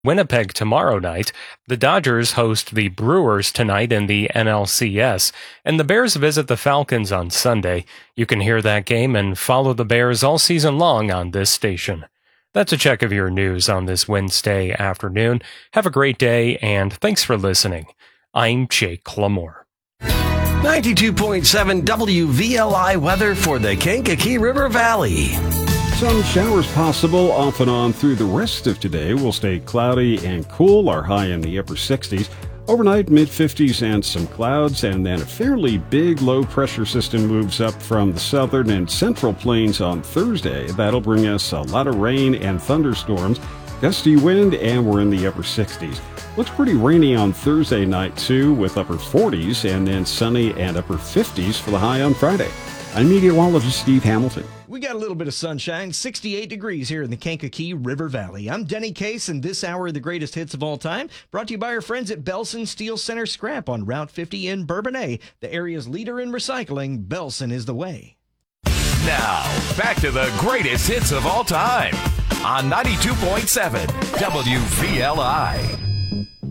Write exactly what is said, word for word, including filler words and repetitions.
Winnipeg tomorrow night. The Dodgers host the Brewers tonight in the N L C S, and the Bears visit the Falcons on Sunday. You can hear that game and follow the Bears all season long on this station. That's a check of your news on this Wednesday afternoon. Have a great day, and thanks for listening. I'm Jake Clamore. ninety-two point seven W V L I weather for the Kankakee River Valley. Some showers possible off and on through the rest of today. Will stay cloudy and cool. Our high in the upper sixties. Overnight, mid-fifties and some clouds, and then a fairly big low-pressure system moves up from the southern and central plains on Thursday. That'll bring us a lot of rain and thunderstorms, gusty wind, and we're in the upper sixties. Looks pretty rainy on Thursday night, too, with upper forties, and then sunny and upper fifties for the high on Friday. I'm meteorologist Steve Hamilton. We got a little bit of sunshine, sixty-eight degrees here in the Kankakee River Valley. I'm Denny Case, and this hour of the greatest hits of all time, brought to you by our friends at Belson Steel Center Scrap on Route fifty in Bourbonnais, the area's leader in recycling. Belson is the way. Now, back to the greatest hits of all time on ninety-two point seven W V L I.